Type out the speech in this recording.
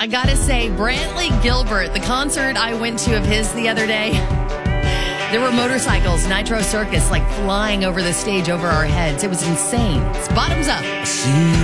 I gotta say, Brantley Gilbert, the concert I went to of his the other day, there were motorcycles, Nitro Circus, like flying over the stage over our heads. It was insane. It's Bottoms Up.